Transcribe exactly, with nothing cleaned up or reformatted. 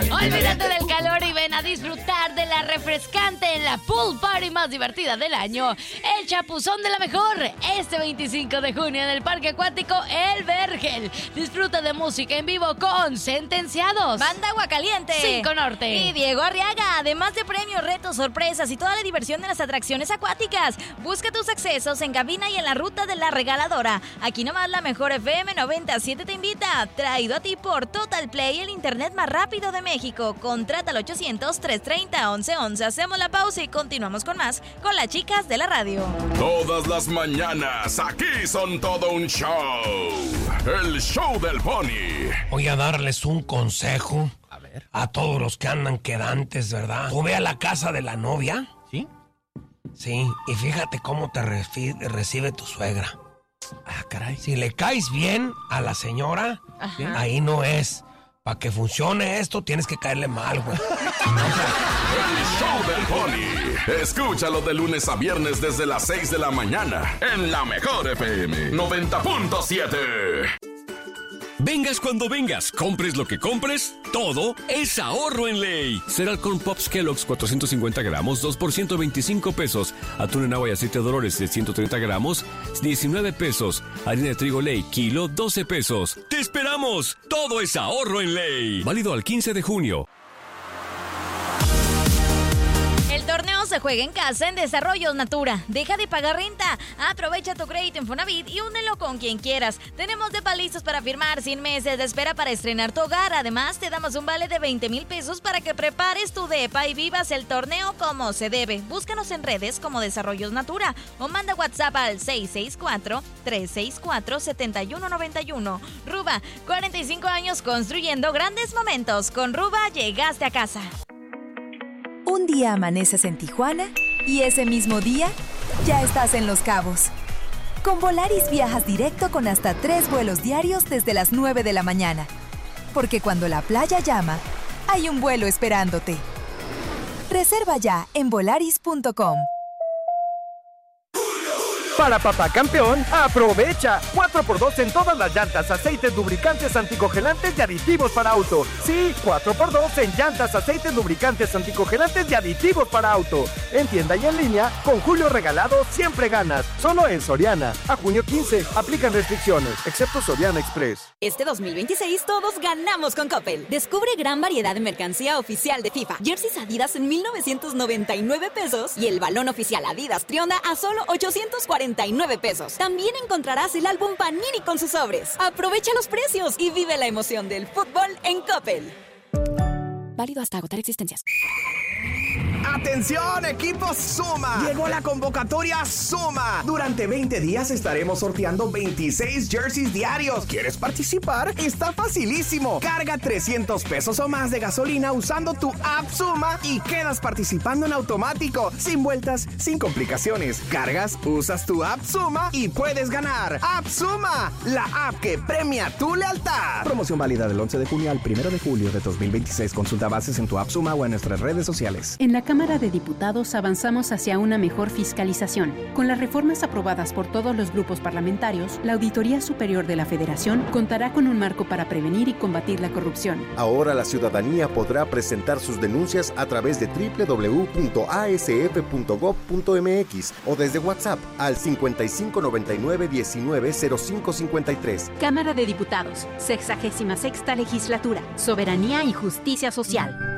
Olvídate del calor y ven a disfrutar de la refrescante en la pool party más divertida del año, el Chapuzón de la Mejor, este veinticinco de junio en el Parque Acuático El Vergel. Disfruta de música en vivo con Sentenciados, Banda Aguacaliente, Cinco Norte y Diego Arriaga, además de premios, retos, sorpresas y toda la diversión de las atracciones acuáticas. Busca tus accesos en cabina y en la ruta de la regaladora. Aquí nomás la Mejor F M noventa y siete te invita, traído a ti por Total Play, el internet más rápido de México. Contrata al ochocientos, trescientos treinta, once once. Hacemos la pausa y continuamos con más, con las chicas de la radio. Todas las mañanas, aquí son todo un show. El show del Pony. Voy a darles un consejo. A ver. A todos los que andan quedantes, ¿verdad? Tú ve a la casa de la novia. ¿Sí? Sí, y fíjate cómo te refi- recibe tu suegra. Ah, caray. Si le caes bien a la señora, Ajá. ahí no es. Para que funcione esto, tienes que caerle mal, güey. El show del Pony. Escúchalo de lunes a viernes desde las seis de la mañana en la Mejor F M noventa punto siete. Vengas cuando vengas, compres lo que compres, todo es ahorro en Ley. Cereal Corn Pops Kellogg's cuatrocientos cincuenta gramos, dos por ciento veinticinco pesos. Atún en agua y aceite de Dolores de ciento treinta gramos, diecinueve pesos. Harina de trigo Ley, kilo, doce pesos. ¡Te esperamos! Todo es ahorro en Ley. Válido al quince de junio. El torneo se juega en casa en Desarrollos Natura. Deja de pagar renta. Aprovecha tu crédito Infonavit y únelo con quien quieras. Tenemos depas listos para firmar, sin meses de espera para estrenar tu hogar. Además, te damos un vale de veinte mil pesos para que prepares tu depa y vivas el torneo como se debe. Búscanos en redes como Desarrollos Natura o manda WhatsApp al seis seis cuatro, tres seis cuatro, siete uno nueve uno. Ruba, cuarenta y cinco años construyendo grandes momentos. Con Ruba llegaste a casa. Un día amaneces en Tijuana y ese mismo día ya estás en Los Cabos. Con Volaris viajas directo con hasta tres vuelos diarios desde las nueve de la mañana. Porque cuando la playa llama, hay un vuelo esperándote. Reserva ya en volaris punto com. Para Papá Campeón, aprovecha cuatro por dos en todas las llantas, aceites, lubricantes, anticongelantes y aditivos para auto. Sí, cuatro por dos en llantas, aceites, lubricantes, anticongelantes y aditivos para auto. En tienda y en línea, con Julio Regalado siempre ganas. Solo en Soriana. A junio quince, aplican restricciones, excepto Soriana Express. Este dos mil veintiséis todos ganamos con Coppel. Descubre gran variedad de mercancía oficial de FIFA. Jerseys Adidas en mil novecientos noventa y nueve pesos y el balón oficial Adidas Trionda a solo ochocientos cuarenta y nueve pesos. También encontrarás el álbum Panini con sus sobres. Aprovecha los precios y vive la emoción del fútbol en Coppel. Válido hasta agotar existencias. ¡Atención, equipo Suma! Llegó la convocatoria Suma. Durante veinte días estaremos sorteando veintiséis jerseys diarios. ¿Quieres participar? Está facilísimo. Carga trescientos pesos o más de gasolina usando tu app Suma y quedas participando en automático, sin vueltas, sin complicaciones. Cargas, usas tu app Suma y puedes ganar. App Suma, la app que premia tu lealtad. Promoción válida del once de junio al primero de julio de dos mil veintiséis. Consulta bases en tu app Suma o en nuestras redes sociales. En la Cámara de Diputados avanzamos hacia una mejor fiscalización. Con las reformas aprobadas por todos los grupos parlamentarios, la Auditoría Superior de la Federación contará con un marco para prevenir y combatir la corrupción. Ahora la ciudadanía podrá presentar sus denuncias a través de doble u doble u doble u punto a s f punto gob punto m x o desde WhatsApp al cincuenta y cinco noventa y nueve diecinueve cero cinco cincuenta y tres. Cámara de Diputados, sexagésima sexta legislatura, Soberanía y Justicia Social.